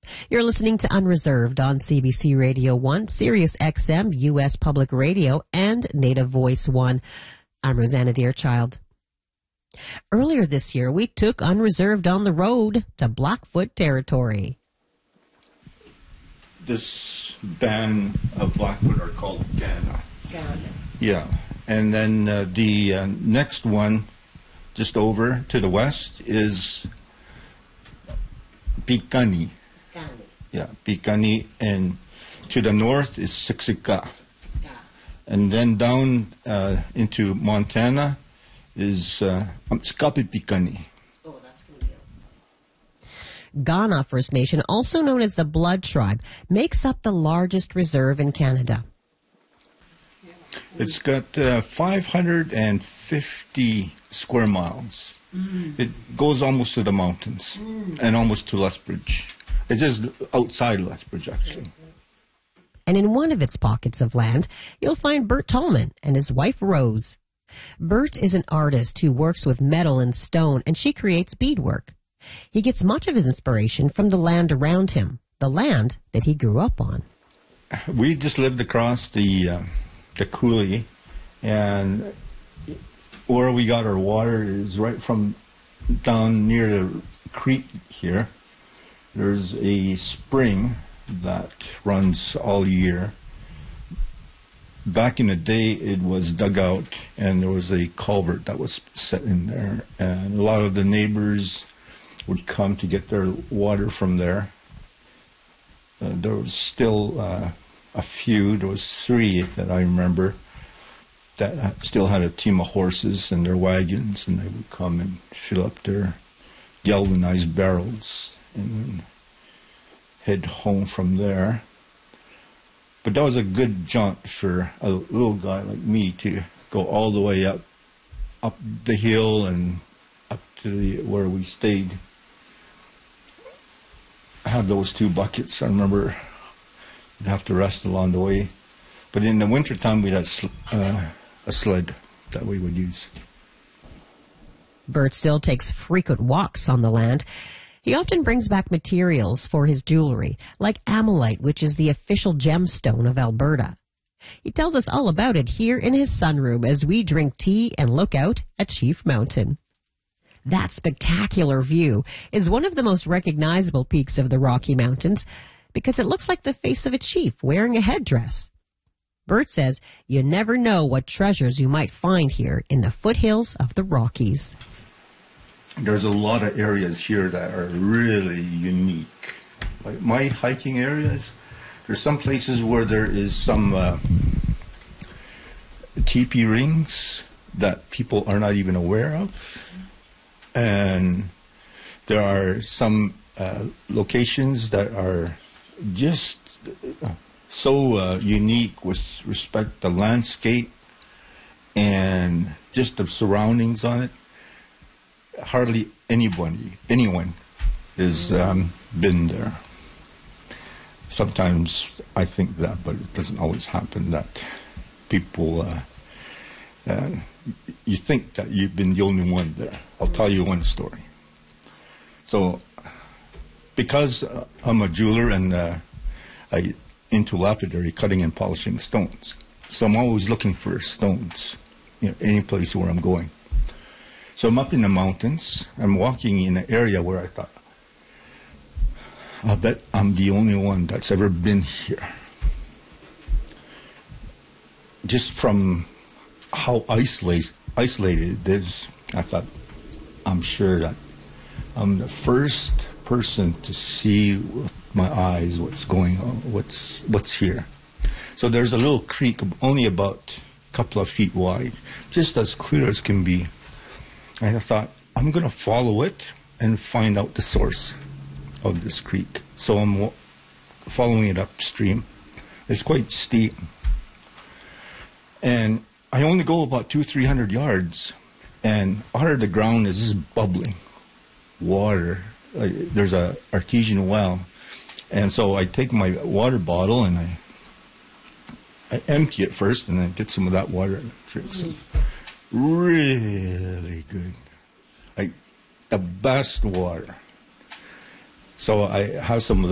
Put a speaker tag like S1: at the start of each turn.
S1: You're listening to Unreserved on CBC Radio 1, Sirius XM, U.S. Public Radio, and Native Voice 1. I'm Rosanna Deerchild. Earlier this year, we took Unreserved on the road to Blackfoot territory.
S2: This band of Blackfoot are called Ghana.
S1: Ghana.
S2: Yeah. And then the next one, just over to the west, is Piikani. Yeah, Piikani, and to the north is Siksika. And then down into Montana is Skapipiikani.
S1: Oh, that's going to be Ghana First Nation, also known as the Blood Tribe, makes up the largest reserve in Canada.
S2: It's got 550 square miles. It goes almost to the mountains and almost to Lethbridge. It's just outside Lethbridge, actually.
S1: And in one of its pockets of land, you'll find Bert Tallman and his wife, Rose. Bert is an artist who works with metal and stone, and she creates beadwork. He gets much of his inspiration from the land around him, the land that he grew up on.
S2: We just lived across the coulee, and where we got our water is right from down near the creek here. There's a spring that runs all year. Back in the day, it was dug out, and there was a culvert that was set in there, and a lot of the neighbors would come to get their water from there. There was still a few, there was 3 that I remember, that still had a team of horses and their wagons, and they would come and fill up their galvanized barrels and head home from there. But that was a good jaunt for a little guy like me to go all the way up the hill and up to where we stayed. I had those 2 buckets. I remember you'd have to rest along the way. But in the wintertime, we'd have a sled that we would use.
S1: Bert still takes frequent walks on the land. He often brings back materials for his jewelry, like amylite, which is the official gemstone of Alberta. He tells us all about it here in his sunroom as we drink tea and look out at Chief Mountain. That spectacular view is one of the most recognizable peaks of the Rocky Mountains because it looks like the face of a chief wearing a headdress. Bert says you never know what treasures you might find here in the foothills of the Rockies.
S2: There's a lot of areas here that are really unique. Like my hiking areas, there's some places where there is some teepee rings that people are not even aware of. And there are some locations that are just so unique with respect to landscape and just the surroundings on it. Hardly anyone has been there. Sometimes I think that, but it doesn't always happen that people, you think that you've been the only one there. I'll tell you one story. So, because I'm a jeweler and I into lapidary, cutting and polishing stones, so I'm always looking for stones, any place where I'm going. So I'm up in the mountains. I'm walking in an area where I thought, I bet I'm the only one that's ever been here. Just from how isolated it is, I thought, I'm sure that I'm the first person to see with my eyes what's going on, what's here. So there's a little creek only about a couple of feet wide, just as clear as can be. And I thought, I'm going to follow it and find out the source of this creek. So I'm following it upstream. It's quite steep. And I only go about 200-300 yards, and out of the ground is just bubbling water. There's a artesian well. And so I take my water bottle and I empty it first and then get some of that water and drink some. Really good. Like the best water. So I have some of